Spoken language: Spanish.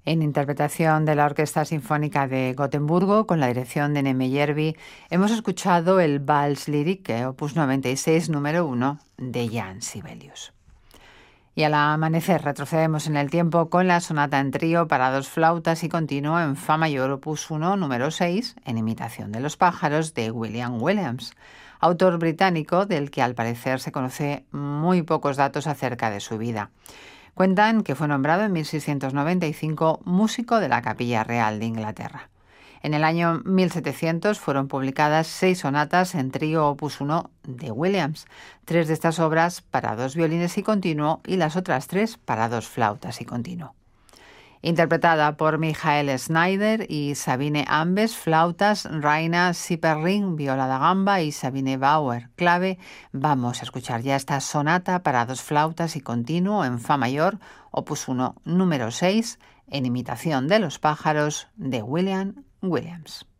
En interpretación de la Orquesta Sinfónica de Gotemburgo, con la dirección de Neme Järvi, hemos escuchado el Vals Lyrique, opus 96, número 1, de Jan Sibelius. Y al amanecer retrocedemos en el tiempo con la sonata en trío para dos flautas y continuo en Fa mayor, opus 1, número 6, en imitación de los pájaros, de William Williams, autor británico del que al parecer se conoce muy pocos datos acerca de su vida. Cuentan que fue nombrado en 1695 músico de la Capilla Real de Inglaterra. En el año 1700 fueron publicadas 6 sonatas en trío opus 1 de Williams, 3 de estas obras para 2 violines y continuo y las otras 3 para 2 flautas y continuo. Interpretada por Michael Schneider y Sabine Ambes, flautas, Raina Sieperring, viola da gamba y Sabine Bauer, clave, vamos a escuchar ya esta sonata para 2 flautas y continuo en Fa mayor, opus 1, número 6, en imitación de los pájaros, de William Williams.